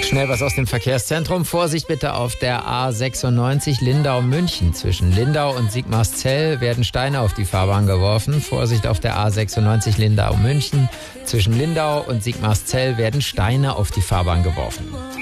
Schnell was aus dem Verkehrszentrum. Vorsicht bitte auf der A96 Lindau-München. Zwischen Lindau und Sigmarszell werden Steine auf die Fahrbahn geworfen. Vorsicht auf der A96 Lindau-München. Zwischen Lindau und Sigmarszell werden Steine auf die Fahrbahn geworfen.